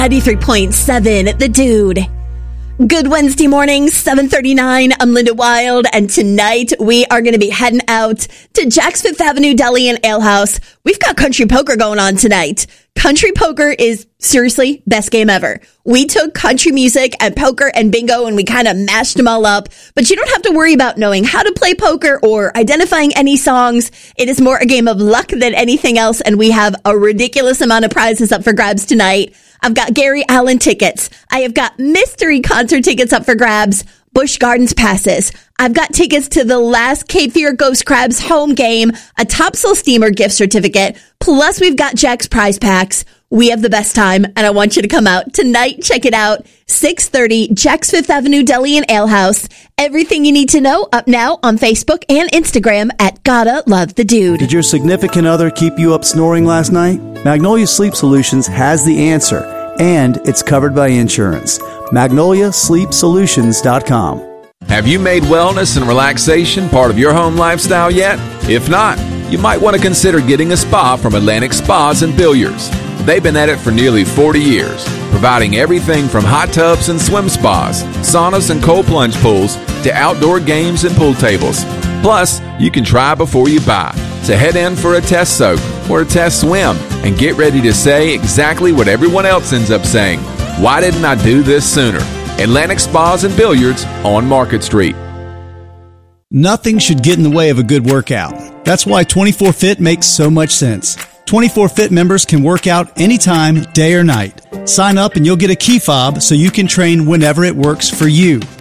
93.7, The Dude. Good Wednesday morning, 7:39. I'm Linda Wild, and tonight we are going to be heading out to Jack's Fifth Avenue Deli and Ale House. We've got country poker going on tonight. Country poker is seriously best game ever. We took country music and poker and bingo and we kind of mashed them all up, but you don't have to worry about knowing how to play poker or identifying any songs. It is more a game of luck than anything else, and we have a ridiculous amount of prizes up for grabs tonight. I've got Gary Allan tickets. I have got mystery concert tickets up for grabs. Busch Gardens passes. I've got tickets to the last Cape Fear Ghost Crabs home game, a Topsail Steamer gift certificate, plus we've got Jack's prize packs. We have the best time, and I want you to come out tonight. Check it out. 6:30, Jack's Fifth Avenue Deli and Ale House. Everything you need to know up now on Facebook and Instagram at Gotta Love the Dude. Did your significant other keep you up snoring last night? Magnolia Sleep Solutions has the answer, and it's covered by insurance. MagnoliaSleepSolutions.com. Have you made wellness and relaxation part of your home lifestyle yet? If not, you might want to consider getting a spa from Atlantic Spas and Billiards. They've been at it for nearly 40 years, providing everything from hot tubs and swim spas, saunas and cold plunge pools, to outdoor games and pool tables. Plus, you can try before you buy. So head in for a test soak or a test swim and get ready to say exactly what everyone else ends up saying. Why didn't I do this sooner? Atlantic Spas and Billiards on Market Street. Nothing should get in the way of a good workout. That's why 24 Fit makes so much sense. 24 Fit members can work out anytime, day or night. Sign up and you'll get a key fob so you can train whenever it works for you.